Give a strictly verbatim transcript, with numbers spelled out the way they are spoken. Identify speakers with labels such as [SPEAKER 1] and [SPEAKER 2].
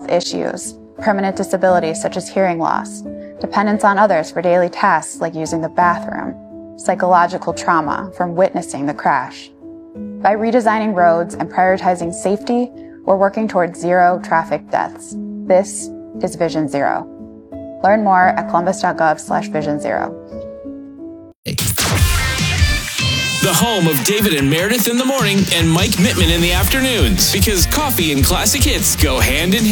[SPEAKER 1] health issues, permanent disabilities such as hearing loss, dependence on others for daily tasks like using the bathroom, psychological trauma from witnessing the crash. By redesigning roads and prioritizing safety, we're working towards zero traffic deaths. This is Vision Zero. Learn more at columbus.gov slash vision zero.
[SPEAKER 2] The home of David and Meredith in the morning and Mike Mittman in the afternoons, because coffee and classic hits go hand in hand.